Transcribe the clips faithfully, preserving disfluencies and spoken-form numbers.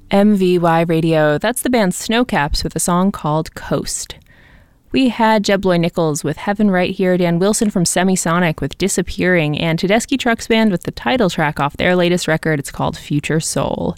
M V Y Radio, that's the band Snowcaps with a song called Coast. We had Jeb Loy-Nichols with Heaven Right Here, Dan Wilson from Semisonic with Disappearing, and Tedeschi Trucks Band with the title track off their latest record. It's called Future Soul.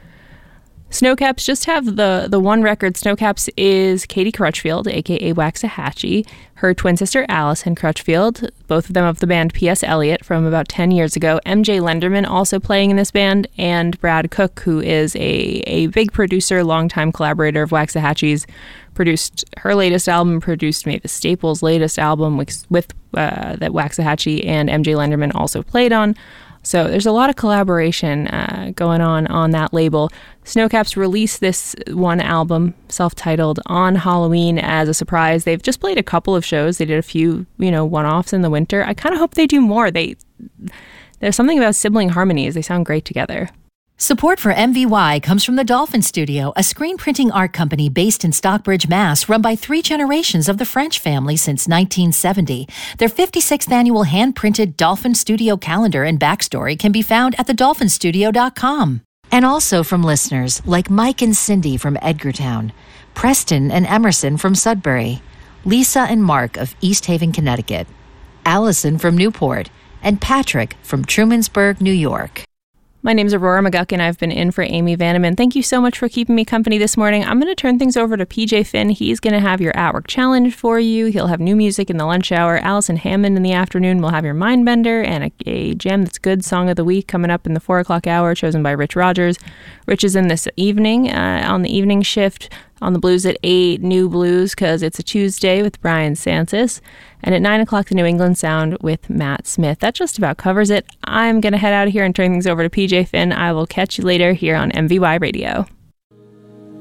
Snowcaps just have the, the one record. Snowcaps is Katie Crutchfield, a k a. Waxahachie, her twin sister Allison Crutchfield, both of them of the band P S. Eliot from about ten years ago. M J Lenderman also playing in this band, and Brad Cook, who is a, a big producer, longtime collaborator of Waxahachie's, produced her latest album, produced Mavis Staples' latest album with, with uh, that Waxahachie and M J Lenderman also played on. So there's a lot of collaboration uh, going on on that label. Snowcaps released this one album, self-titled, on Halloween as a surprise. They've just played a couple of shows. They did a few, you know, one-offs in the winter. I kind of hope they do more. They There's something about sibling harmonies. They sound great together. Support for M V Y comes from the Dolphin Studio, a screen printing art company based in Stockbridge, Mass, run by three generations of the French family since nineteen seventy. Their fifty-sixth annual hand-printed Dolphin Studio calendar and backstory can be found at the dolphin studio dot com. And also from listeners like Mike and Cindy from Edgartown, Preston and Emerson from Sudbury, Lisa and Mark of East Haven, Connecticut, Allison from Newport, and Patrick from Trumansburg, New York. My name's Aurora McGuckin. I've been in for Amy Vanneman. Thank you so much for keeping me company this morning. I'm going to turn things over to P J Finn. He's going to have your at-work challenge for you. He'll have new music in the lunch hour. Allison Hammond in the afternoon will have your Mindbender and a, a Jam That's Good song of the week coming up in the four o'clock hour, chosen by Rich Rogers. Rich is in this evening uh, on the evening shift on the Blues at eight, New Blues, because it's a Tuesday with Brian Sansis. And at nine o'clock, the New England Sound with Matt Smith. That just about covers it. I'm going to head out of here and turn things over to P J Finn. I will catch you later here on M V Y Radio.